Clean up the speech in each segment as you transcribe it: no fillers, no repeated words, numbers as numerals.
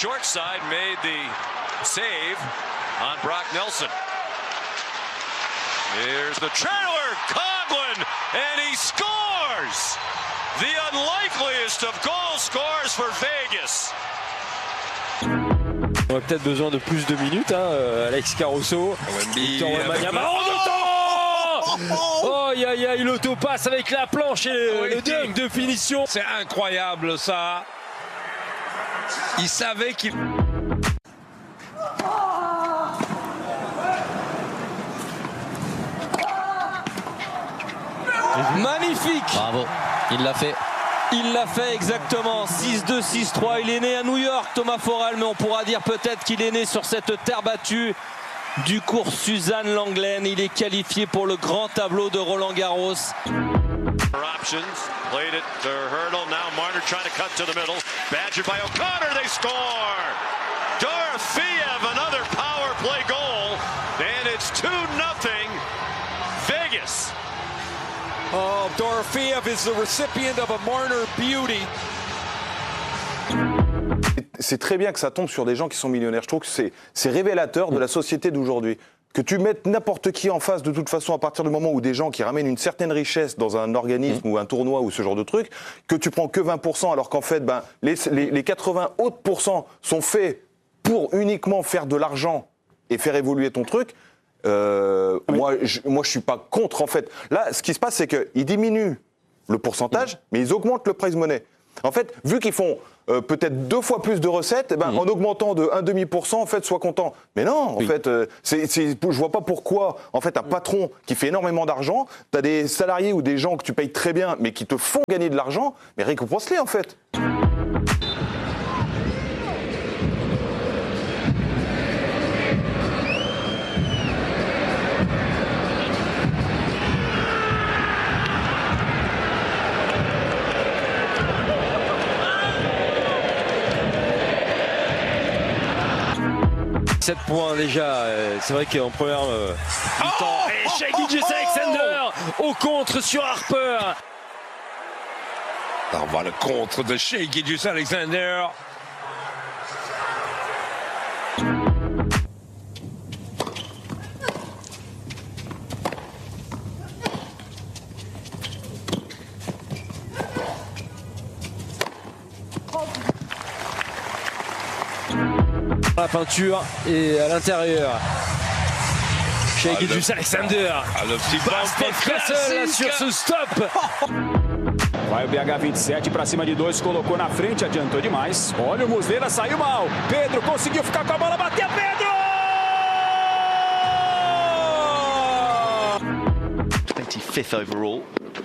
short side made the save on Brock Nelson. Here's the trailer, Coughlin, and he scores! The unlikeliest of goal scores for Vegas. On a peut-être besoin de plus de minutes, Alex Caruso. Oh, l'autopasse avec la planche et le dunk de finition. C'est incroyable ça. Il savait qu'il... Magnifique. Bravo, il l'a fait. Il l'a fait exactement, 6-2, 6-3. Il est né à New York, Thomas Forel, mais on pourra dire peut-être qu'il est né sur cette terre battue du cours Suzanne Lenglen. Il est qualifié pour le grand tableau de Roland Garros. Options, played it to Hurdle, now Marner trying to cut to the middle. Badgered by O'Connor, they score! Dorofeev, another power play goal, and it's 2-0 Vegas. Oh, Dorofeev is the recipient of a Marner beauty. C'est très bien que ça tombe sur des gens qui sont millionnaires. Je trouve que c'est révélateur de la société d'aujourd'hui. Que tu mettes n'importe qui en face, de toute façon, à partir du moment où des gens qui ramènent une certaine richesse dans un organisme ou un tournoi ou ce genre de truc, que tu prends que 20%, alors qu'en fait, les 80 autres pourcents sont faits pour uniquement faire de l'argent et faire évoluer ton truc. Moi, je suis pas contre, en fait. Là, ce qui se passe, c'est qu'ils diminuent le pourcentage, mais ils augmentent le prize money. En fait, vu qu'ils font peut-être 2 fois plus de recettes, en augmentant de 1,5%, en fait, sois content. Mais non, en fait, je vois pas pourquoi, en fait, un patron qui fait énormément d'argent, t'as des salariés ou des gens que tu payes très bien, mais qui te font gagner de l'argent, mais récompense-les, en fait. Sept points déjà, c'est vrai qu'en première mi-temps, et Shai Gilgeous-Alexander au contre sur Harper. On voit le contre de Shai Gilgeous-Alexander. La peinture et à l'intérieur. Shai Gilgeous-Alexander. Le petit Steph Castle sur ce stop. Vai o BH27 para cima de 2, colocou na frente, adiantou demais. Olha o Muslera, saiu mal. Pedro conseguiu ficar com a bola, bateu Pedro! 25th overall.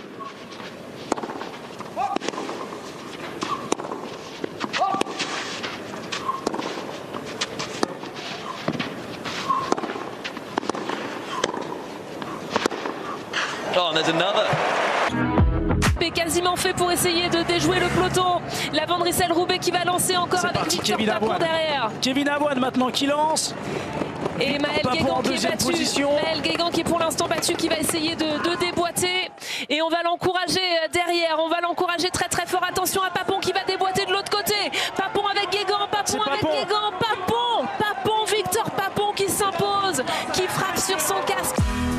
Oh, there's another. Quasiment fait pour essayer de déjouer le peloton. La Van Rysel-Roubaix qui va lancer encore avec Victor Papon derrière. Kevin Abouane maintenant qui lance. Et Maël Guégan qui est battu. Maël Guégan qui est pour l'instant battu, qui va essayer de déboîter. Et on va l'encourager derrière. On va l'encourager très très fort. Attention à Papon qui va déboîter de l'autre côté. Papon avec Guégan. Papon avec Guégan. Papon. Victor Papon qui s'impose. Qui frappe sur son casque.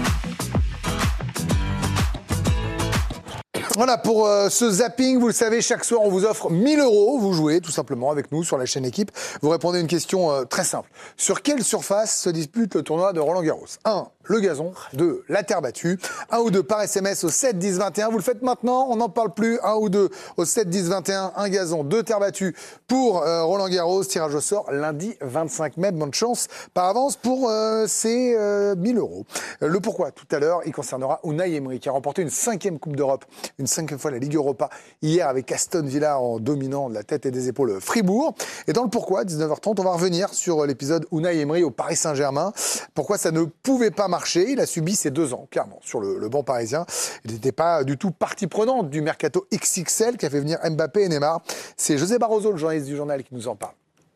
Voilà, pour ce zapping, vous le savez, chaque soir, on vous offre 1 000 €. Vous jouez tout simplement avec nous sur la chaîne Équipe. Vous répondez à une question très simple. Sur quelle surface se dispute le tournoi de Roland-Garros ? 1. Le gazon. 2. La terre battue. 1 ou 2 par SMS au 7 10 21. Vous le faites maintenant, on n'en parle plus. 1 ou 2 au 7 10 21. Un gazon, 2 terres battues pour Roland-Garros. Tirage au sort lundi 25 mai. Bonne chance par avance pour ces 1 000 €. Le pourquoi, tout à l'heure, il concernera Unai Emery qui a remporté une 5e Coupe d'Europe, une 5e fois la Ligue Europa hier avec Aston Villa en dominant de la tête et des épaules Fribourg. Et dans le pourquoi, 19h30, on va revenir sur l'épisode Unai Emery au Paris Saint-Germain. Pourquoi ça ne pouvait pas marcher ? Il a subi ses 2 ans, clairement, sur le banc parisien. Il n'était pas du tout partie prenante du mercato XXL qui a fait venir Mbappé et Neymar. C'est José Barroso, le journaliste du journal, qui nous en parle.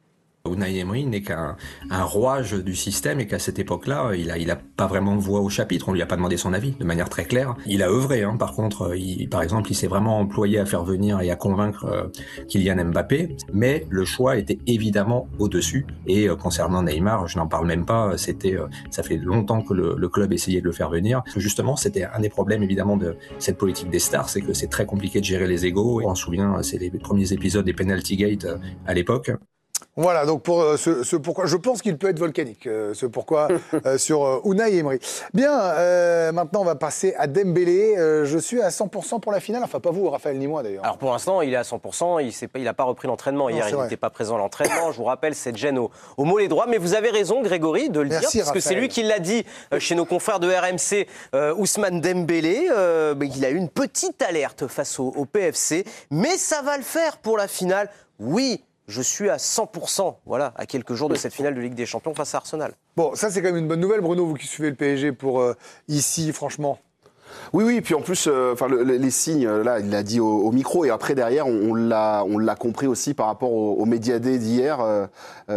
Unai Emery n'est qu'un rouage du système et qu'à cette époque-là, il a pas vraiment voix au chapitre. On lui a pas demandé son avis de manière très claire. Il a œuvré, hein. Par contre, par exemple, il s'est vraiment employé à faire venir et à convaincre Kylian Mbappé. Mais le choix était évidemment au-dessus. Et concernant Neymar, je n'en parle même pas. Ça fait longtemps que le club essayait de le faire venir. Justement, c'était un des problèmes évidemment de cette politique des stars, c'est que c'est très compliqué de gérer les égos. On se souvient, c'est les premiers épisodes des Penalty Gate à l'époque. Voilà, donc pour ce pourquoi, je pense qu'il peut être volcanique, ce pourquoi sur Unai Emery. Bien, maintenant on va passer à Dembélé. Je suis à 100% pour la finale, enfin pas vous, Raphaël, ni moi d'ailleurs. Alors pour l'instant, il est à 100%, il n'a pas repris l'entraînement hier, il n'était pas présent à l'entraînement. Je vous rappelle cette gêne au mollet droit, mais vous avez raison, Grégory, de le dire, parce que c'est lui qui l'a dit chez nos confrères de RMC, Ousmane Dembélé. Il a eu une petite alerte face au PFC, mais ça va le faire pour la finale, oui. Je suis à 100%, voilà, à quelques jours de cette finale de Ligue des Champions face à Arsenal. Bon, ça c'est quand même une bonne nouvelle, Bruno, vous qui suivez le PSG pour ici, franchement. Oui, puis en plus, les signes, là, il l'a dit au micro, et après, derrière, on l'a compris aussi par rapport au Média Day d'hier.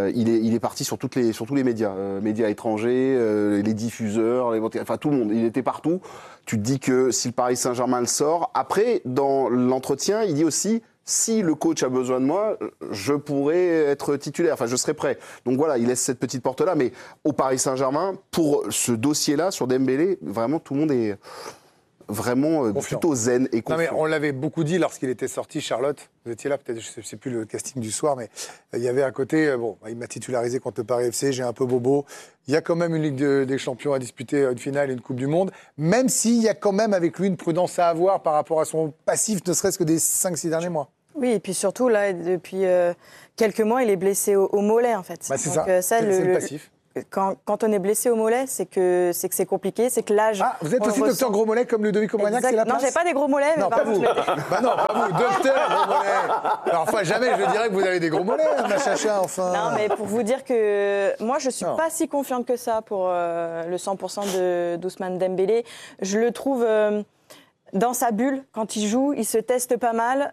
Il est parti sur tous les médias, médias étrangers, les diffuseurs, enfin tout le monde, il était partout. Tu te dis que si le Paris Saint-Germain le sort, après, dans l'entretien, il dit aussi... Si le coach a besoin de moi, je pourrais être titulaire, enfin je serai prêt. Donc voilà, il laisse cette petite porte-là, mais au Paris Saint-Germain, pour ce dossier-là, sur Dembélé, vraiment tout le monde est vraiment plutôt zen et confiant. Non mais on l'avait beaucoup dit lorsqu'il était sorti, Charlotte, vous étiez là, peut-être, je ne sais plus le casting du soir, mais il y avait à côté, il m'a titularisé contre le Paris FC, j'ai un peu bobo. Il y a quand même une Ligue des Champions à disputer, une finale et une Coupe du Monde, même s'il y a quand même avec lui une prudence à avoir par rapport à son passif, ne serait-ce que des 5-6 derniers mois. Oui, et puis surtout, là, depuis quelques mois, il est blessé au mollet, en fait. Bah, c'est donc, ça, c'est le passif. Quand on est blessé au mollet, c'est que c'est compliqué, c'est que l'âge... Ah, vous êtes aussi docteur gros mollet comme Ludovic Obraniak, c'est la place? Non, j'ai pas des gros mollets, mais non, pas vous. Bah non, pas vous, docteur gros mollet. Alors, enfin, jamais je dirais que vous avez des gros mollets, ma chacha, enfin. Non, mais pour vous dire que moi, je suis pas si confiante que ça pour le 100% d'Ousmane Dembélé. Je le trouve... dans sa bulle, quand il joue, il se teste pas mal.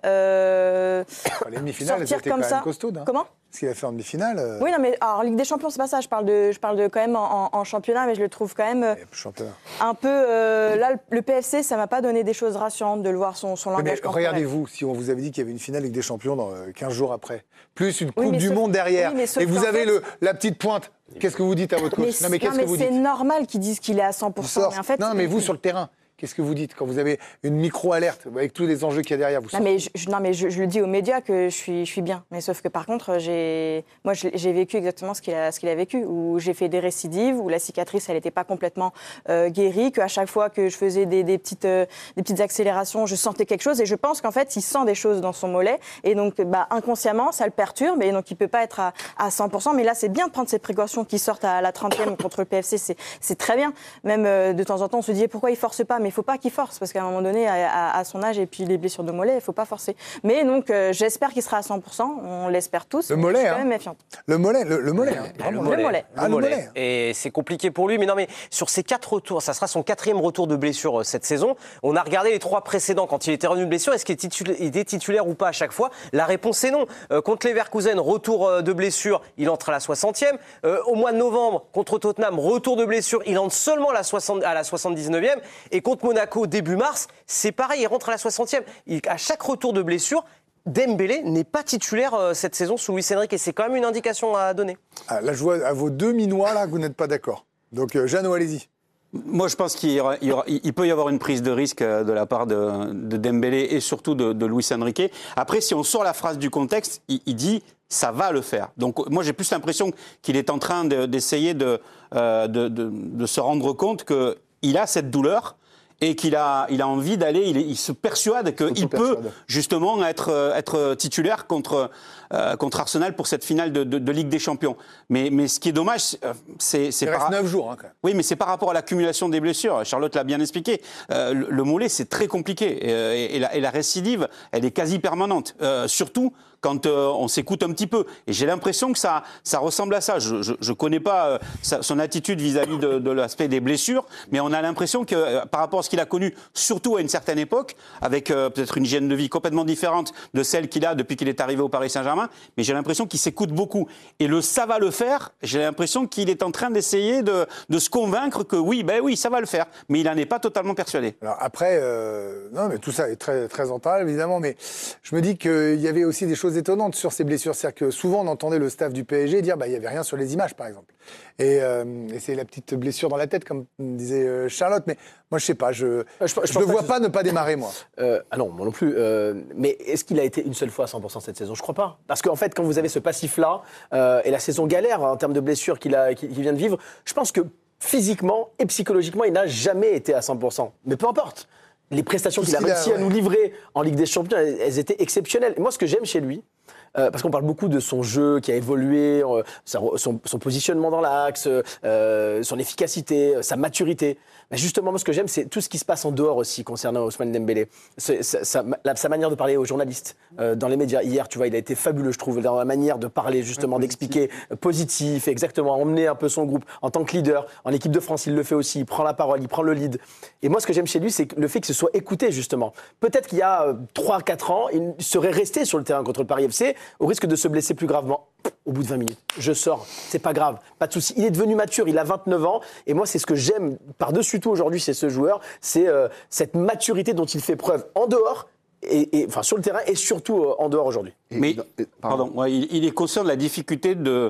Les demi-finales, elles étaient quand même costaudes. Hein. Comment ? Ce qu'il a fait en demi-finale. Oui, non, mais alors, Ligue des Champions, c'est pas ça. Je parle de quand même en championnat, mais je le trouve quand même un peu... là, le PFC, ça m'a pas donné des choses rassurantes de le voir son langage. Mais regardez-vous, si on vous avait dit qu'il y avait une finale Ligue des Champions dans 15 jours après, plus une Coupe du Monde derrière, et vous avez la petite pointe, qu'est-ce que vous dites à votre coach? Non, mais qu'est-ce que vous dites? C'est normal qu'ils disent qu'il est à 100%. Mais en fait, non, mais vous, sur le terrain, qu'est-ce que vous dites quand vous avez une micro-alerte avec tous les enjeux qu'il y a derrière vous? Non, mais je le dis aux médias que je suis bien. Mais sauf que par contre, j'ai vécu exactement ce qu'il a vécu. Où j'ai fait des récidives, où la cicatrice, elle n'était pas complètement guérie, qu'à chaque fois que je faisais des petites accélérations, je sentais quelque chose. Et je pense qu'en fait, il sent des choses dans son mollet. Et donc, inconsciemment, ça le perturbe. Et donc, il ne peut pas être à 100%. Mais là, c'est bien de prendre ces précautions qui sortent à la 30e contre le PFC. C'est très bien. Même de temps en temps, on se dit pourquoi il ne force pas? Mais il ne faut pas qu'il force, parce qu'à un moment donné, à son âge et puis les blessures de mollet, il ne faut pas forcer. Mais donc, j'espère qu'il sera à 100%, on l'espère tous. Le mollet, je suis quand même méfiante. Le mollet. Le mollet. Et c'est compliqué pour lui, mais non, mais sur ses 4 retours, ça sera son 4e retour de blessure cette saison. On a regardé les 3 précédents quand il était revenu de blessure. Est-ce qu'il était titulaire ou pas à chaque fois? La réponse est non. Contre Leverkusen, retour de blessure, il entre à la 60e. Au mois de novembre, contre Tottenham, retour de blessure, il entre seulement à la 79e. Et contre Monaco, début mars, c'est pareil, il rentre à la 60e. À chaque retour de blessure, Dembélé n'est pas titulaire cette saison sous Luis Enrique, et c'est quand même une indication à donner. Ah, là, je vois à vos deux minois là, que vous n'êtes pas d'accord. Donc, Jeannot, allez-y. Moi, je pense qu'il peut y avoir une prise de risque de la part de Dembélé et surtout de Luis Enrique. Après, si on sort la phrase du contexte, il dit « ça va le faire ». Donc, moi, j'ai plus l'impression qu'il est en train d'essayer de se rendre compte qu'il a cette douleur et qu'il a envie d'aller, il se persuade qu'il peut justement être titulaire contre Arsenal pour cette finale de Ligue des Champions. Mais ce qui est dommage, c'est il reste 9 jours quand même. Oui, mais c'est par rapport à l'accumulation des blessures. Charlotte l'a bien expliqué. Le mollet, c'est très compliqué et la récidive, elle est quasi permanente. Surtout quand on s'écoute un petit peu. Et j'ai l'impression que ça ressemble à ça. Je connais pas son attitude vis-à-vis de l'aspect des blessures, mais on a l'impression que par rapport à ce qu'il a connu, surtout à une certaine époque, avec peut-être une hygiène de vie complètement différente de celle qu'il a depuis qu'il est arrivé au Paris Saint-Germain, mais j'ai l'impression qu'il s'écoute beaucoup. Et ça va le faire, j'ai l'impression qu'il est en train d'essayer de se convaincre que oui, ça va le faire. Mais il n'en est pas totalement persuadé. Alors après, non, mais tout ça est très, très mental, évidemment, mais je me dis qu'il y avait aussi des choses étonnantes sur ces blessures. C'est-à-dire que souvent, on entendait le staff du PSG dire il n'y avait rien sur les images, par exemple. Et c'est la petite blessure dans la tête, comme disait Charlotte. Mais moi, je sais pas, je ne vois pas ne pas démarrer, moi. Ah non, moi non plus. Mais est-ce qu'il a été une seule fois à 100% cette saison? Je crois pas. Parce qu'en fait, quand vous avez ce passif-là, et la saison galère en termes de blessures qu'il vient de vivre, je pense que physiquement et psychologiquement, il n'a jamais été à 100%. Mais peu importe. Les prestations qu'il a réussi à nous livrer en Ligue des Champions, elles étaient exceptionnelles. Et moi, ce que j'aime chez lui, parce qu'on parle beaucoup de son jeu qui a évolué, son positionnement dans l'axe, son efficacité, sa maturité. Mais justement, moi, ce que j'aime, c'est tout ce qui se passe en dehors aussi concernant Ousmane Dembélé. Sa manière de parler aux journalistes dans les médias. Hier, tu vois, il a été fabuleux, je trouve, dans la manière de parler, justement, d'expliquer positif, exactement, emmener un peu son groupe en tant que leader. En équipe de France, il le fait aussi. Il prend la parole, il prend le lead. Et moi, ce que j'aime chez lui, c'est le fait que ce soit écouté, justement. Peut-être qu'il y a 3-4 ans, il serait resté sur le terrain contre le Paris FC, au risque de se blesser plus gravement. Au bout de 20 minutes, je sors, c'est pas grave, pas de souci. Il est devenu mature, il a 29 ans, et moi c'est ce que j'aime par-dessus tout aujourd'hui chez ce joueur, c'est cette maturité dont il fait preuve en dehors, enfin sur le terrain et surtout en dehors aujourd'hui. Mais il est conscient de la difficulté de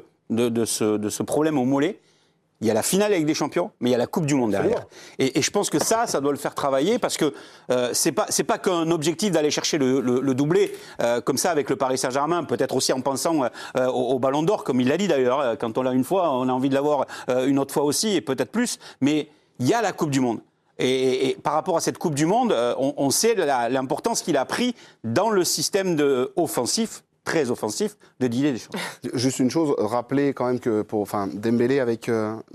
ce problème au mollet. Il y a la finale avec des champions, mais il y a la Coupe du Monde derrière. Et je pense que ça doit le faire travailler parce que c'est pas qu'un objectif d'aller chercher le doublé comme ça avec le Paris Saint-Germain, peut-être aussi en pensant au Ballon d'Or, comme il l'a dit d'ailleurs. Quand on l'a une fois, on a envie de l'avoir une autre fois aussi et peut-être plus. Mais il y a la Coupe du Monde. Et par rapport à cette Coupe du Monde, on sait l'importance qu'il a pris dans le système offensif, très offensif, de Didier Deschamps. Juste une chose, rappeler quand même que Dembélé avec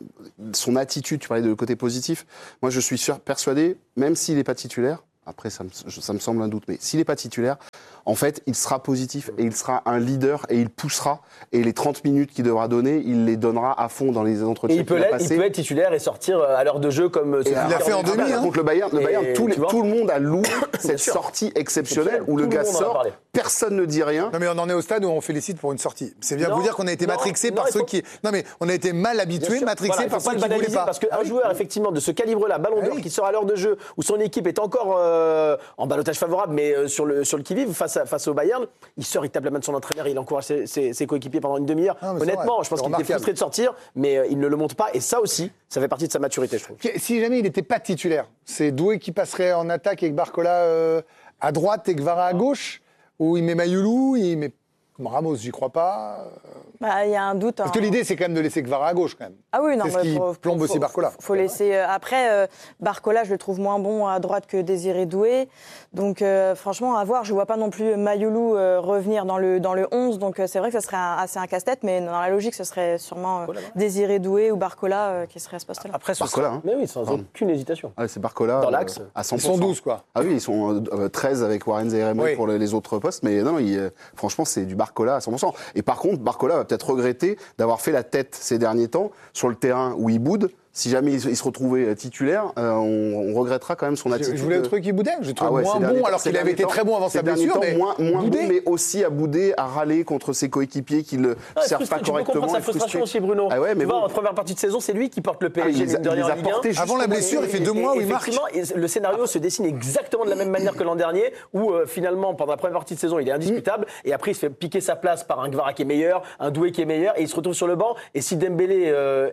son attitude, tu parlais de côté positif, moi je suis persuadé, même s'il n'est pas titulaire, après ça me semble un doute, mais s'il n'est pas titulaire, en fait, il sera positif et il sera un leader et il poussera. Et les 30 minutes qu'il devra donner, il les donnera à fond dans les entretiens. Et il peut être titulaire et sortir à l'heure de jeu comme il l'a fait en demi. Contre le Bayern, tout le monde a loué cette sortie exceptionnelle où le gars sort, personne ne dit rien. Non mais on en est au stade où on félicite pour une sortie. C'est bien de vous dire qu'on a été matrixé par ceux qui... Non mais on a été mal habitués, matrixés par ceux qui ne voulaient pas. Parce qu'un joueur, effectivement, de ce calibre-là, Ballon d'Or, qui sort à l'heure de jeu, où son équipe est encore en ballottage favorable, mais sur le qui-vive face au Bayern, il sort, il tape la main de son entraîneur, il encourage ses coéquipiers pendant une demi-heure. Honnêtement, je pense qu'il était frustré de sortir, mais il ne le montre pas. Et ça aussi, ça fait partie de sa maturité, je trouve. Si jamais il n'était pas titulaire, c'est Doué qui passerait en attaque avec Barcola à droite et Kvara à gauche, ou il met Mayoulou, il met Ramos, j'y crois pas. Il y a un doute. Parce que l'idée, c'est quand même de laisser Kvara à gauche, quand même. Ah oui, non, c'est ce qui plombe aussi Barcola. Faut laisser. Après, Barcola, je le trouve moins bon à droite que Désiré Doué. Donc, franchement, à voir. Je vois pas non plus Mayoulou revenir dans le 11. Donc, c'est vrai que ça serait assez un casse-tête, mais dans la logique, ce serait sûrement Désiré Doué ou Barcola qui serait à ce poste-là. Après, Barcola, mais oui, sans aucune hésitation. Ah, c'est Barcola dans l'axe. À 100%. Ils sont 12, quoi. Ah oui, ils sont 13 avec Warren Zaïre pour les autres postes, mais non, franchement, c'est du Barcola à 100%. Et par contre, Barcola va peut-être regretter d'avoir fait la tête ces derniers temps sur le terrain où il boude. Si jamais il se retrouvait titulaire, on regrettera quand même son attitude. Je voulais le truc qu'il boudait. Je trouve moins bon, alors qu'il avait été très bon avant sa blessure. Mais moins bon, mais aussi à bouder, à râler contre ses coéquipiers qui ne le servent pas correctement. Tu peux comprendre sa frustration aussi, Bruno. Ah ouais, mais en première partie de saison, c'est lui qui porte le PSG. Avant la blessure, il fait 2 mois où il marque. Le scénario se dessine exactement de la même manière que l'an dernier, où finalement, pendant la première partie de saison, il est indiscutable, et après, il se fait piquer sa place par un Kvara qui est meilleur, un Doué qui est meilleur, et il se retrouve sur le banc. Et si Dembélé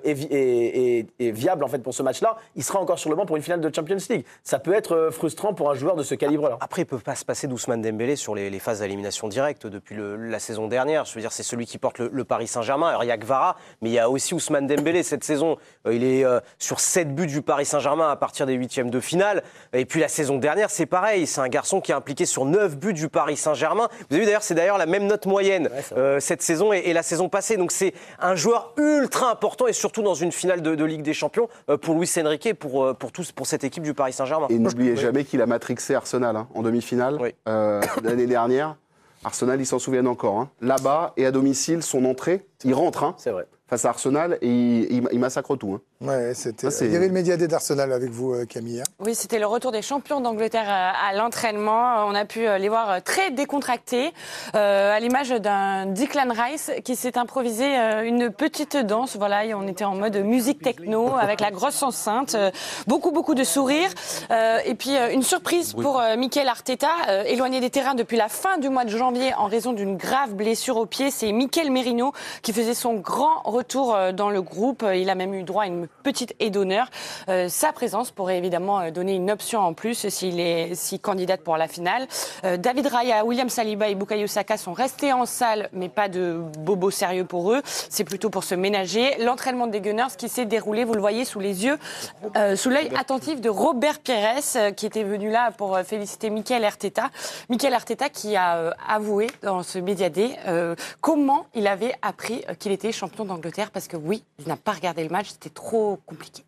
est viable en fait pour ce match-là, il sera encore sur le banc pour une finale de Champions League. Ça peut être frustrant pour un joueur de ce calibre-là. Après, il ne peut pas se passer d'Ousmane Dembélé sur les phases d'élimination directe depuis la saison dernière. Je veux dire, c'est celui qui porte le Paris Saint-Germain. Alors, il y a Kvara, mais il y a aussi Ousmane Dembélé cette saison. Il est sur 7 buts du Paris Saint-Germain à partir des 8e de finale. Et puis la saison dernière, c'est pareil. C'est un garçon qui est impliqué sur 9 buts du Paris Saint-Germain. Vous avez vu d'ailleurs, c'est d'ailleurs la même note moyenne cette saison et la saison passée. Donc c'est un joueur ultra important et surtout dans une finale de Ligue des Champions pour Luis Enrique et pour cette équipe du Paris Saint-Germain. Et n'oubliez jamais qu'il a matrixé Arsenal en demi-finale l'année dernière. Arsenal, ils s'en souviennent encore. Hein. Là-bas et à domicile, son entrée, il rentre. Hein. C'est vrai. Face à Arsenal et il massacre tout. Hein. Ouais, c'était. Il y avait le médiadé d'Arsenal avec vous, Camille. Oui, c'était le retour des champions d'Angleterre à l'entraînement. On a pu les voir très décontractés, à l'image d'un Declan Rice qui s'est improvisé une petite danse. Voilà, et on était en mode musique techno avec la grosse enceinte, beaucoup de sourires. Et puis une surprise pour Mikel Arteta, éloigné des terrains depuis la fin du mois de janvier en raison d'une grave blessure au pied. C'est Mikel Merino qui faisait son grand retour dans le groupe. Il a même eu droit à une petite aide d'honneur. Sa présence pourrait évidemment donner une option en plus s'il candidate pour la finale. David Raya, William Saliba et Bukayo Saka sont restés en salle, mais pas de bobo sérieux pour eux. C'est plutôt pour se ménager. L'entraînement des Gunners qui s'est déroulé, vous le voyez, sous l'œil attentif de Robert Pires, qui était venu là pour féliciter Mikel Arteta. Mikel Arteta qui a avoué dans ce médiadé comment il avait appris qu'il était champion d'Angleterre, parce que oui, il n'a pas regardé le match, c'était trop compliqué.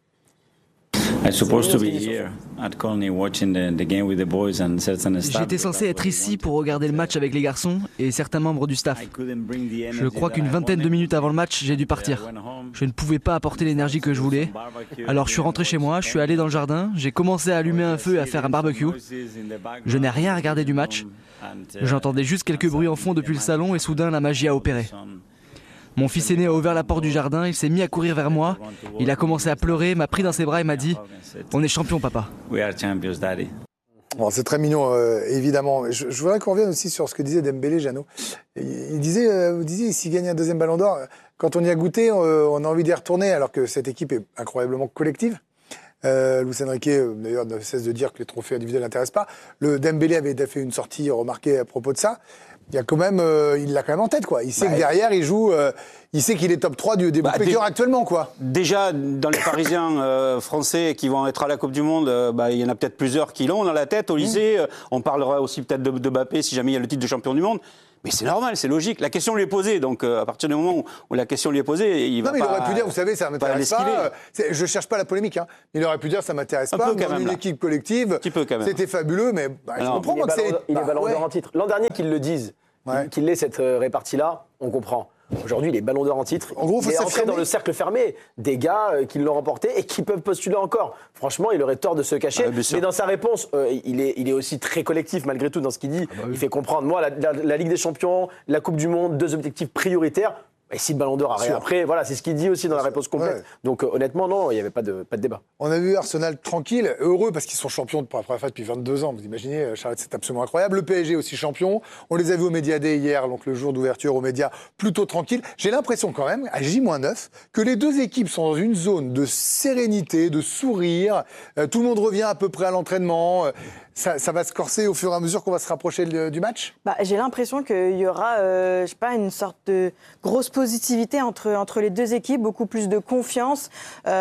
J'étais censé être ici pour regarder le match avec les garçons et certains membres du staff. Je crois qu'une vingtaine de minutes avant le match, j'ai dû partir. Je ne pouvais pas apporter l'énergie que je voulais. Alors je suis rentré chez moi, je suis allé dans le jardin, j'ai commencé à allumer un feu et à faire un barbecue. Je n'ai rien regardé du match. J'entendais juste quelques bruits en fond depuis le salon et soudain la magie a opéré. Mon fils aîné a ouvert la porte du jardin, il s'est mis à courir vers moi, il a commencé à pleurer, m'a pris dans ses bras et m'a dit « On est champion, papa ». Bon, c'est très mignon, évidemment. Je voudrais qu'on revienne aussi sur ce que disait Dembélé, Jeannot. Vous disiez, s'il gagne un deuxième ballon d'or, quand on y a goûté, on a envie d'y retourner, alors que cette équipe est incroyablement collective. Luis Enrique, d'ailleurs, ne cesse de dire que les trophées individuels n'intéressent pas. Le Dembélé avait fait une sortie remarquée à propos de ça. Il l'a quand même en tête, quoi. Il sait que derrière, il joue. Il sait qu'il est top 3 des bookmakers actuellement, quoi. Déjà, dans les Parisiens français qui vont être à la Coupe du Monde, il y en a peut-être plusieurs qui l'ont dans la tête. Au lycée, on parlera aussi peut-être de Mbappé si jamais il y a le titre de champion du monde. Mais c'est normal, c'est logique. La question lui est posée, donc à partir du moment où la question lui est posée, il va pas... Non, mais il aurait pu dire, vous savez, ça m'intéresse pas. Je cherche pas la polémique, hein. Il aurait pu dire, ça m'intéresse pas. Dans une équipe collective, c'était fabuleux, mais je comprends moi que c'est... Il est ballon d'or en titre. L'an dernier qu'ils le disent, qu'il ait cette répartie-là, on comprend. Aujourd'hui, il est ballon d'or en titre. En gros, il est entré dans le cercle fermé des gars qui l'ont remporté et qui peuvent postuler encore. Franchement, il aurait tort de se cacher. Mais dans sa réponse, il est aussi très collectif malgré tout dans ce qu'il dit. Il fait comprendre. Moi, la Ligue des Champions, la Coupe du Monde, 2 objectifs prioritaires. Et si le ballon d'or arrive après, voilà, c'est ce qu'il dit aussi dans la réponse complète. Ouais. Donc honnêtement, non, il n'y avait pas de débat. On a vu Arsenal tranquille, heureux parce qu'ils sont champions pour la première fois depuis 22 ans. Vous imaginez, Charlotte, c'est absolument incroyable. Le PSG aussi champion. On les a vus au Médiadé hier, donc le jour d'ouverture aux médias, plutôt tranquille. J'ai l'impression quand même, à J-9, que les deux équipes sont dans une zone de sérénité, de sourire. Tout le monde revient à peu près à l'entraînement. Ça va se corser au fur et à mesure qu'on va se rapprocher du match ? J'ai l'impression qu'il y aura, une sorte de grosse positivité entre les deux équipes, beaucoup plus de confiance.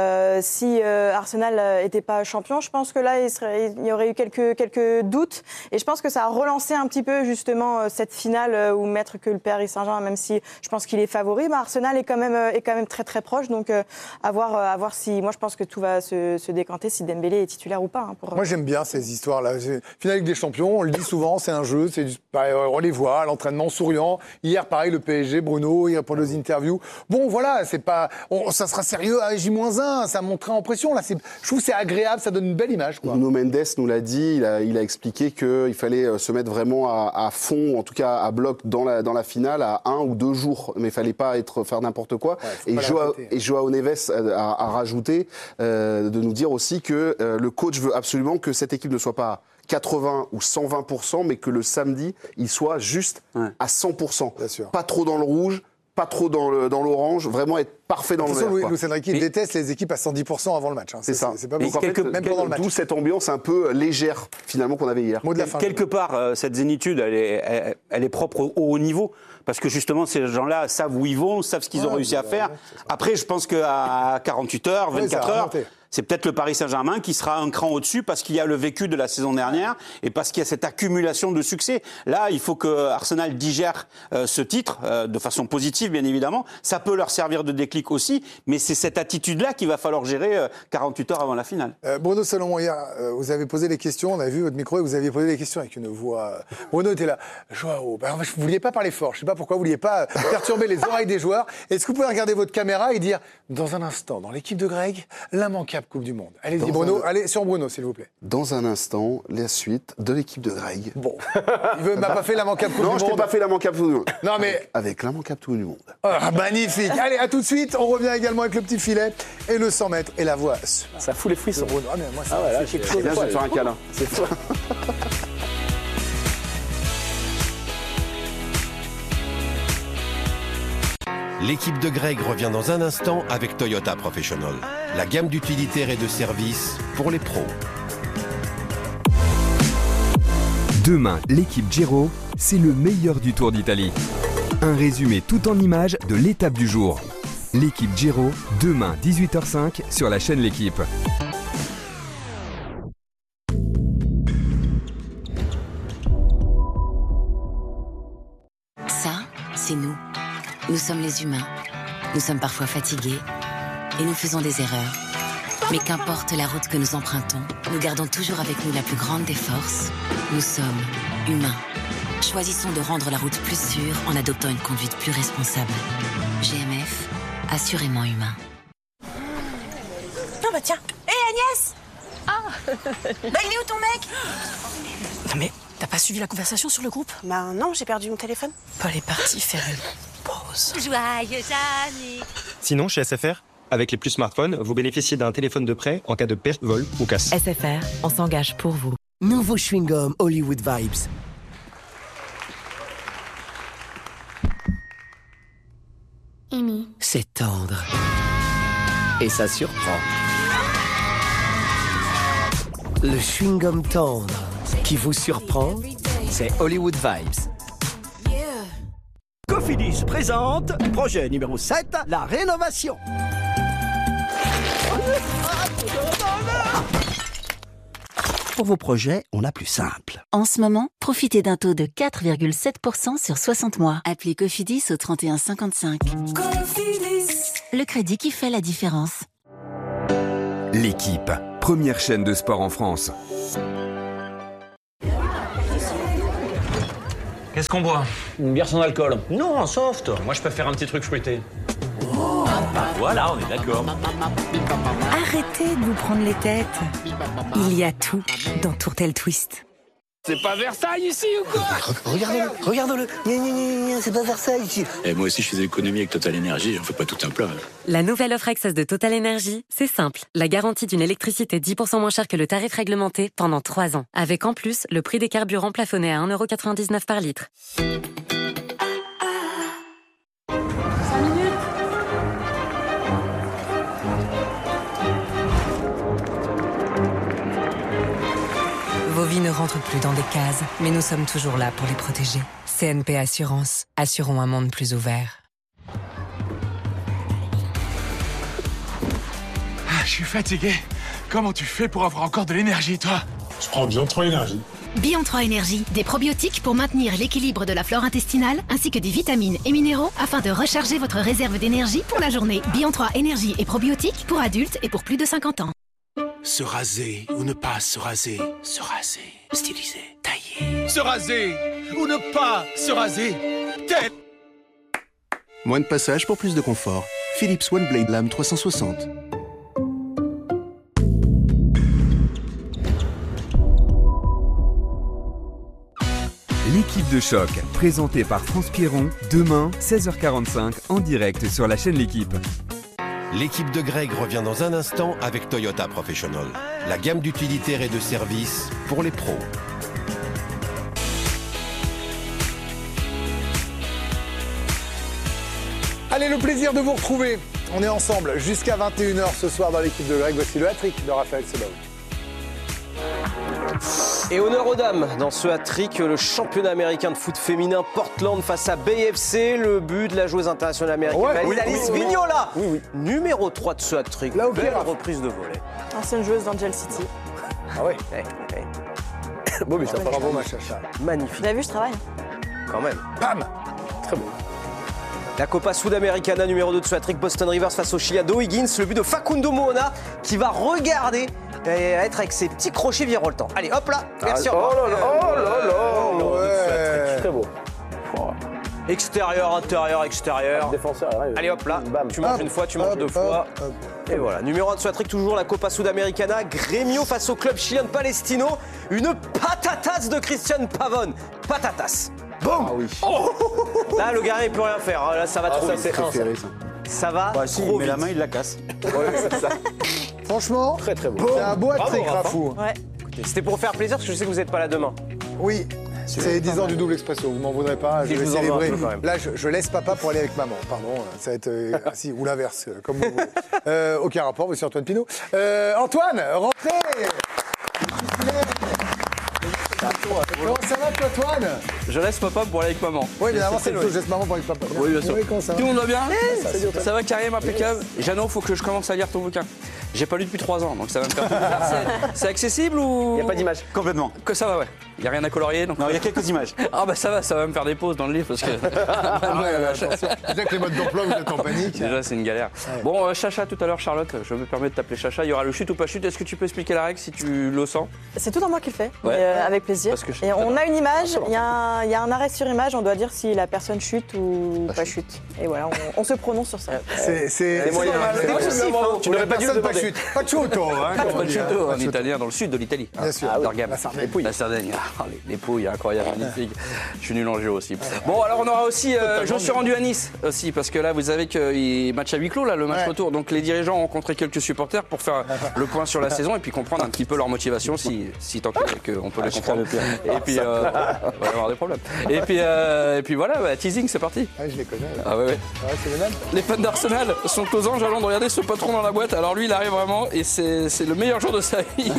Si Arsenal n'était pas champion, je pense que là, il y aurait eu quelques doutes. Et je pense que ça a relancé un petit peu, justement, cette finale où mettre que le Paris Saint-Germain, même si je pense qu'il est favori, Arsenal est quand même très, très proche. Donc, à voir si... Moi, je pense que tout va se décanter si Dembélé est titulaire ou pas. Moi, j'aime bien ces histoires-là. Finale Ligue des Champions, on le dit souvent, c'est un jeu, on les voit, l'entraînement souriant. Hier, pareil, le PSG, Bruno, il répond aux interviews. Bon, voilà, ça sera sérieux à J-1, ça montera en pression. Là, je trouve que c'est agréable, ça donne une belle image, quoi. Nuno Mendes nous l'a dit, il a expliqué qu'il fallait se mettre vraiment à fond, en tout cas à bloc dans la finale, à 1 ou 2 jours. Mais il fallait pas faire n'importe quoi. Et Joao Neves a rajouté de nous dire aussi que le coach veut absolument que cette équipe ne soit pas 80 ou 120%, mais que le samedi, il soit juste à 100%. Bien sûr. Pas trop dans le rouge, pas trop dans l'orange, vraiment être parfait dans le vert. Luis Enrique déteste les équipes à 110% avant le match. Hein. C'est ça. C'est pas beaucoup, même pendant le match. D'où cette ambiance un peu légère, finalement, qu'on avait hier. Quelque part, cette zénitude, elle est propre au haut niveau. Parce que justement, ces gens-là savent où ils vont, savent ce qu'ils ont réussi à faire. Après, je pense qu'à 48 heures, 24 heures, c'est peut-être le Paris Saint-Germain qui sera un cran au-dessus parce qu'il y a le vécu de la saison dernière et parce qu'il y a cette accumulation de succès. Là, il faut que Arsenal digère ce titre de façon positive, bien évidemment. Ça peut leur servir de déclic aussi, mais c'est cette attitude-là qu'il va falloir gérer 48 heures avant la finale. Bruno Salomon, hier, vous avez posé les questions, on a vu votre micro et vous aviez posé les questions avec une voix. Bruno était là. Joao, vous ne vouliez pas parler fort, je ne sais pas pourquoi, vous ne vouliez pas perturber les oreilles des joueurs. Est-ce que vous pouvez regarder votre caméra et dire, dans un instant, dans l'équipe de Greg, l'immanquable Coupe du Monde. Allez-y, Bruno, allez sur Bruno, s'il vous plaît. Dans un instant, la suite de l'équipe de Greg. Bon, il m'a pas fait l'immanquable Coupe du Monde. Non, je t'ai pas fait l'immanquable Coupe du Monde. Non, mais... Avec l'immanquable Coupe du Monde. Ah, magnifique. Allez, à tout de suite. On revient également avec le petit filet et le 100 mètres et la voix. Ça fout les frissons. Bruno. Ah, mais moi, voilà, c'est quelque chose. Bien, je vais te faire un câlin. C'est fou. L'équipe de Greg revient dans un instant avec Toyota Professional. La gamme d'utilitaires et de services pour les pros. Demain, l'équipe Giro, c'est le meilleur du Tour d'Italie. Un résumé tout en images de l'étape du jour. L'équipe Giro, demain 18h05 sur la chaîne L'Équipe. Ça, c'est nous. Nous sommes les humains. Nous sommes parfois fatigués et nous faisons des erreurs. Mais qu'importe la route que nous empruntons, nous gardons toujours avec nous la plus grande des forces. Nous sommes humains. Choisissons de rendre la route plus sûre en adoptant une conduite plus responsable. GMF, assurément humain. Non bah tiens. Hé Agnès. Ah. Bah il est où ton mec? Non mais, t'as pas suivi la conversation sur le groupe? Bah non, j'ai perdu mon téléphone. Paul est parti faire une pause. Joyeux anniversaire. Sinon, chez SFR, avec les plus smartphones, vous bénéficiez d'un téléphone de prêt en cas de perte, vol ou casse. SFR, on s'engage pour vous. Nouveau chewing-gum Hollywood Vibes. Amy. C'est tendre. Et ça surprend. Le chewing-gum tendre qui vous surprend, c'est Hollywood Vibes. Cofidis présente, projet numéro 7, la rénovation. Pour vos projets, on a plus simple. En ce moment, profitez d'un taux de 4,7% sur 60 mois. Appelez Cofidis au 31 55. Cofidis. Le crédit qui fait la différence. L'Équipe, première chaîne de sport en France. Qu'est-ce qu'on boit? Une bière sans alcool. Non, un soft. Moi, je préfère un petit truc fruité. Voilà, on est d'accord. Arrêtez de vous prendre les têtes. Il y a tout dans Tourtel Twist. C'est pas Versailles ici ou quoi? Regarde-le, regarde-le. C'est pas Versailles ici. Et moi aussi, je fais des économies avec Total Energy, j'en fais pas tout un plat. La nouvelle offre Access de Total Energy, c'est simple. La garantie d'une électricité 10% moins chère que le tarif réglementé pendant 3 ans. Avec en plus, le prix des carburants plafonné à 1,99 € par litre. 5 minutes. Vos vies ne rentrent plus dans des cases, mais nous sommes toujours là pour les protéger. CNP Assurance. Assurons un monde plus ouvert. Ah, je suis fatigué. Comment tu fais pour avoir encore de l'énergie, toi? Je prends Bion 3 Énergie. Bion 3 Énergie, des probiotiques pour maintenir l'équilibre de la flore intestinale, ainsi que des vitamines et minéraux afin de recharger votre réserve d'énergie pour la journée. Bion 3 Énergie et probiotiques pour adultes et pour plus de 50 ans. Se raser ou ne pas se raser. Se raser. Styliser. Tailler. Se raser ou ne pas se raser. Tête. Moins de passage pour plus de confort. Philips OneBlade Lame 360. L'équipe de choc, présentée par France Pierron, demain, 16h45, en direct sur la chaîne L'Équipe. L'équipe de Greg revient dans un instant avec Toyota Professional. La gamme d'utilitaires et de services pour les pros. Allez, le plaisir de vous retrouver. On est ensemble jusqu'à 21h ce soir dans l'équipe de Greg. Voici le hat-trick de Raphaël Sebaoun. Et honneur aux dames dans ce hat-trick, le championnat américain de foot féminin Portland face à BFC, le but de la joueuse internationale américaine Alice Vignola, numéro 3 de ce hat-trick. Belle reprise de volée. Ancienne joueuse d'Angel City. Ah ouais. Bon, mais ça fait Bravo ma chacha. Magnifique. Vous avez vu, je travaille. Quand même. Bam. Très beau. La Copa Sudamericana numéro 2 de ce hat-trick, Boston Rivers face au Chili à O'Higgins. Le but de Facundo Moona qui va regarder et être avec ses petits crochets virevoltants. Allez, hop là, merci. Oh là. Très beau. Extérieur, intérieur, extérieur. Défenseur, allez hop là, bam. tu manges une fois, tu manges deux fois. Et voilà, numéro 1 de ce hat-trick, toujours la Copa Sudamericana. Grêmio face au club chilien de Palestino. Une patatas de Christian Pavón. Patatas. Boum. Ah oui. Là, le gars, il peut rien faire. Là, ça va trop vite. Préféré, ça. Ça va Si, trop il met vite. la main, il la casse. C'est ça. Franchement, Très très beau. c'est un beau hat-trick, Rafou. Ouais. Écoutez, c'était pour faire plaisir parce que je sais que vous n'êtes pas là demain. Oui, c'est 10 ans du double expresso, vous m'en voudrez pas, je Si, vais je vous en veux un célébrer. peu, quand même. Là, je laisse papa pour aller avec maman, pardon, ça va être, si, ou l'inverse, comme vous voulez. Aucun rapport, monsieur Antoine Pinault. Antoine, rentrez. Comment ça va, toi, Antoine? Je laisse papa pour aller avec maman. Oui, mais avant, c'est le jeu, je laisse maman pour aller avec papa. Oui, bien sûr. Comment ça va? Tout le monde va bien? Ça va, Karim, impeccable. Jeannot, il faut que je commence à lire ton bouquin. J'ai pas lu depuis 3 ans, donc ça va me faire plaisir. C'est accessible ou... Il n'y a pas d'image. Complètement. Que ça va, ouais. Il n'y a rien à colorier, donc... Non, il y a quelques images. Ah bah ça va me faire des pauses dans le livre, parce que... Déjà que les modes d'emploi, vous êtes en panique. Déjà, c'est une galère. Bon, Chacha, tout à l'heure, Charlotte, je me permets de t'appeler Chacha. Il y aura le chute ou pas chute. Est-ce que tu peux expliquer la règle si tu le sens? C'est tout en moi qui le fait, Ouais. mais, avec plaisir. Parce que je- Et on a une image, il y a un arrêt sur image, on doit dire si la personne chute ou pas chute. Et voilà, on se prononce sur ça. C'est moyen. Tu n'aurais pas dû le pas chute. Pas de chuto, hein, comme on Pas de dit, chute hein. en italien, dans le sud de l'Italie. Bien sûr. Bergame. La Sardaigne. Les pouilles. La Sardaigne. Ah, les pouilles, incroyable, magnifique. Je suis nul en géo aussi. Bon, alors on aura aussi. Je me suis rendu à Nice aussi, parce que là, vous savez que match à huis clos, là, le match retour. Donc les dirigeants ont rencontré quelques supporters pour faire le point sur la saison et puis comprendre un petit peu leur motivation, si tant est qu'on peut les comprendre. Et puis, on va avoir des problèmes. Et puis voilà, bah, teasing, c'est parti. Ouais, je les connais. Là. Ah ouais. Ouais, c'est les mêmes. Les fans d'Arsenal sont aux anges avant de regarder ce patron dans la boîte. Alors lui, il arrive vraiment et c'est le meilleur jour de sa vie.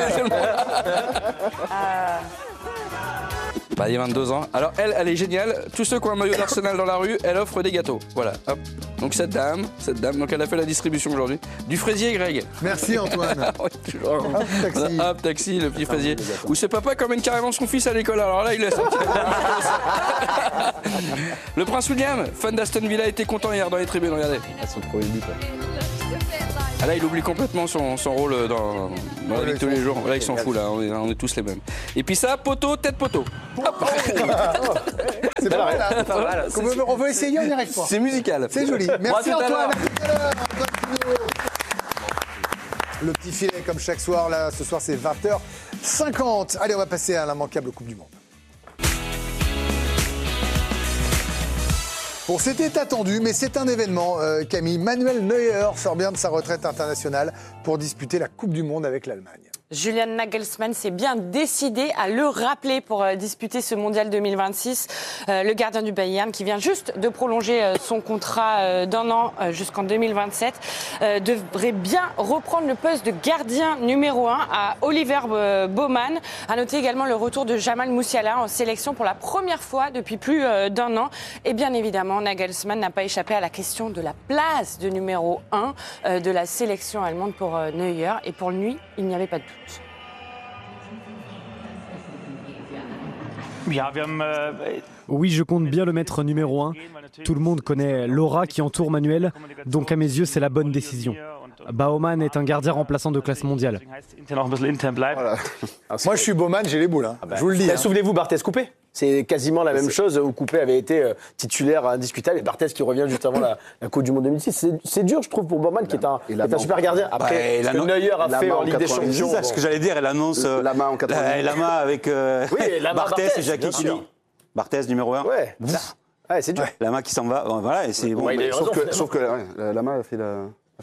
Bah, il y a 22 ans. Alors elle est géniale. Tous ceux qui ont un maillot d'Arsenal dans la rue, elle offre des gâteaux. Voilà, hop. Donc cette dame, donc elle a fait la distribution aujourd'hui. Du fraisier, Greg. Merci, Antoine. Oui, toujours. Hop, taxi. Hop, taxi, le petit fraisier. Ou c'est papa qui emmène carrément son fils à l'école. Alors là, il laisse un petit peu la même chose. Le prince William, fan d'Aston Villa, était content hier dans les tribunes, regardez. Son premier but. Ah là, il oublie complètement son rôle dans la vie de tous les jours. Là, ils s'en foutent, là. On est tous les mêmes. Et puis ça, poteau, tête poteau. Hop. C'est pas mal, là. Voilà, On veut essayer, on n'y arrive pas. c'est musical. C'est joli. Merci, Bon, à tout à Antoine. l'heure. À tout à l'heure. Antoine Pinault. Le petit filet, comme chaque soir, là, ce soir, c'est 20h50. Allez, on va passer à l'immanquable Coupe du Monde. Bon, c'était attendu, mais c'est un événement, Camille. Manuel Neuer sort bien de sa retraite internationale pour disputer la Coupe du Monde avec l'Allemagne. Julian Nagelsmann s'est bien décidé à le rappeler pour disputer ce mondial 2026. Le gardien du Bayern, qui vient juste de prolonger son contrat d'un an jusqu'en 2027, devrait bien reprendre le poste de gardien numéro 1 à Oliver Baumann. À noter également le retour de Jamal Musiala en sélection pour la première fois depuis plus d'un an. Et bien évidemment, Nagelsmann n'a pas échappé à la question de la place de numéro 1 de la sélection allemande pour Neuer. Et pour lui, il n'y avait pas de doute. Oui, je compte bien le mettre numéro 1. Tout le monde connaît l'aura qui entoure Manuel, donc à mes yeux, c'est la bonne décision. Baumann est un gardien remplaçant de classe mondiale. Voilà. Moi, je suis Baumann, j'ai les boules. Hein. Je vous le dis. Hein. Souvenez-vous, Barthez Coupé. C'est quasiment la même chose où Coupé avait été titulaire indiscutable et Barthez qui revient juste avant la Coupe du Monde 2006. C'est dur, je trouve, pour Baumann qui est un super gardien. Après, ce que Neuer a fait en Ligue des Champions. C'est ce que j'allais dire, elle annonce Lama en 90. Lama avec Barthez et Jackie Kini. Barthez numéro 1. Ouais, c'est dur. Lama qui s'en va, voilà, et c'est bon. Sauf que Lama a fait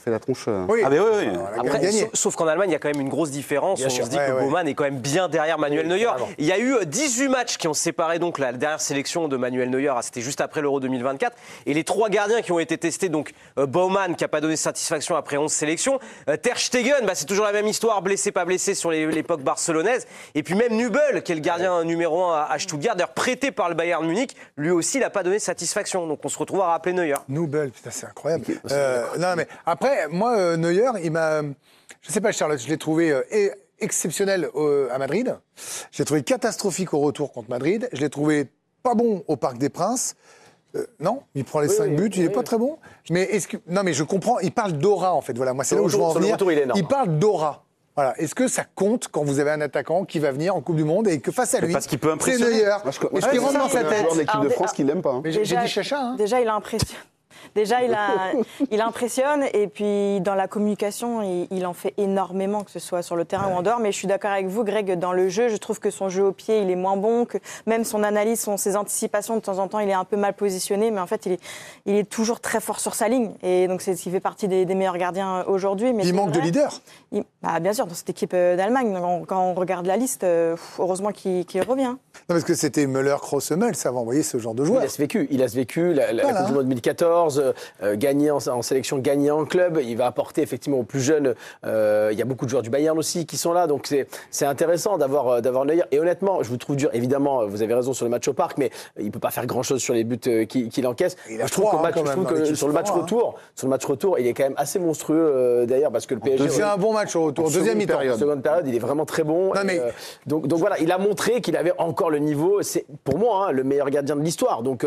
fait la tronche. Oui. Ah, mais oui. Après, sauf qu'en Allemagne, il y a quand même une grosse différence. Bien On sûr. se dit que Baumann est quand même bien derrière Manuel Neuer. Vraiment. Il y a eu 18 matchs qui ont séparé donc la dernière sélection de Manuel Neuer. C'était juste après l'Euro 2024. Et les 3 gardiens qui ont été testés, donc Baumann qui n'a pas donné satisfaction après 11 sélections. Ter Stegen, c'est toujours la même histoire, blessé, pas blessé sur l'époque barcelonaise. Et puis même Nübel, qui est le gardien numéro 1 à Stuttgart, d'ailleurs prêté par le Bayern Munich, lui aussi, il n'a pas donné satisfaction. Donc on se retrouve à rappeler Neuer. Nübel, putain, c'est incroyable. Non, mais après, moi, Neuer, il m'a. Je sais pas, Charlotte, je l'ai trouvé exceptionnel à Madrid. Je l'ai trouvé catastrophique au retour contre Madrid. Je l'ai trouvé pas bon au Parc des Princes. Non, il prend les 5 buts, il est pas très bon. Mais est-ce que non, mais je comprends. Il parle d'aura en fait. Voilà, moi c'est là où je veux en venir. Il parle d'aura. Voilà. Est-ce que ça compte quand vous avez un attaquant qui va venir en Coupe du Monde et que face à lui, parce qu'il peut c'est impressionner. Neuer. Est-ce qu'il rentre dans sa tête? Un joueur d'équipe de France qui l'aime pas. Mais j'ai dit Chacha. Hein. Déjà, il impressionne. Déjà, il impressionne et puis dans la communication, il en fait énormément, que ce soit sur le terrain ou en dehors. Mais je suis d'accord avec vous, Greg, dans le jeu, je trouve que son jeu au pied, il est moins bon, que même son analyse, ses anticipations, de temps en temps, il est un peu mal positionné. Mais en fait, il est toujours très fort sur sa ligne. Et donc, il fait partie des meilleurs gardiens aujourd'hui. Mais il manque de leader. Bien sûr, dans cette équipe d'Allemagne, quand on regarde la liste, heureusement qu'il revient. Non, parce que c'était Müller, Kroos, Hummels, ça va envoyer ce genre de joueur. Il a vécu la Coupe du Monde 2014, gagné en sélection, gagné en club. Il va apporter effectivement aux plus jeunes. Il y a beaucoup de joueurs du Bayern aussi qui sont là, donc c'est intéressant d'avoir Neuer. Et honnêtement, je vous trouve dur. Évidemment, vous avez raison sur le match au Parc, mais il peut pas faire grand chose sur les buts qu'il encaisse. Je trouve que sur le match retour, il est quand même assez monstrueux d'ailleurs parce que le PSG. C'est un bon match au retour. Deuxième mi-temps. Seconde période, il est vraiment très bon. Non, mais... donc voilà, il a montré qu'il avait encore le niveau. C'est pour moi le meilleur gardien de l'histoire. Donc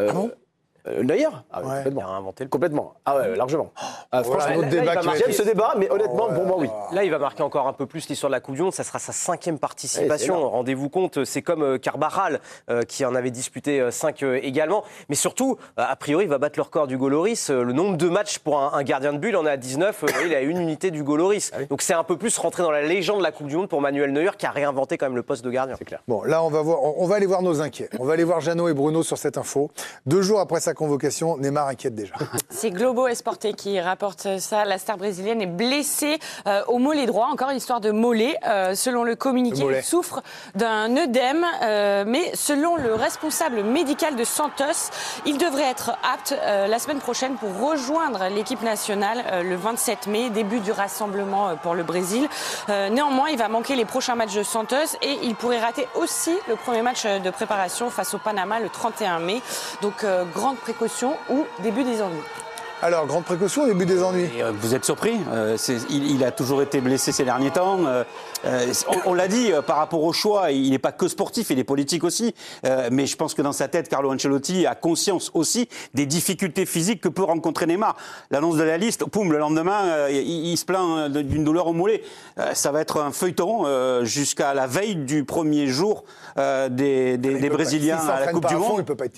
Neuer, complètement. Il a inventé complètement. Ah ouais, largement. Franchement, j'aime ce débat, mais honnêtement, pour moi, oui. Là, il va marquer encore un peu plus l'histoire de la Coupe du Monde. Ça sera sa 5e participation. Rendez-vous compte, c'est comme Carvajal qui en avait disputé 5 également. Mais surtout, a priori, il va battre le record du Goloris. Le nombre de matchs pour un gardien de but, il en est à 19. Il a 1 unité du Goloris. Donc c'est un peu plus rentré dans la légende de la Coupe du Monde pour Manuel Neuer qui a réinventé quand même le poste de gardien. C'est clair. Bon, là, on va aller voir nos inquiets. On va aller voir Jeannot et Bruno sur cette info. 2 jours après sa convocation, Neymar inquiète déjà. C'est Globo Esporte qui rapporte ça. La star brésilienne est blessée au mollet droit. Encore une histoire de mollet. Selon le communiqué, il souffre d'un œdème. Mais selon le responsable médical de Santos, il devrait être apte la semaine prochaine pour rejoindre l'équipe nationale le 27 mai, début du rassemblement pour le Brésil. Néanmoins, il va manquer les prochains matchs de Santos et il pourrait rater aussi le premier match de préparation face au Panama le 31 mai. Donc, grande précaution ou début des ennuis. Alors, grande précaution au début des ennuis. Vous êtes surpris il a toujours été blessé ces derniers temps. On l'a dit, par rapport au choix, il n'est pas que sportif, il est politique aussi. Mais je pense que dans sa tête, Carlo Ancelotti a conscience aussi des difficultés physiques que peut rencontrer Neymar. L'annonce de la liste, le lendemain, il se plaint d'une douleur au mollet. Ça va être un feuilleton jusqu'à la veille du premier jour des Brésiliens à la Coupe du Monde. Il peut pas être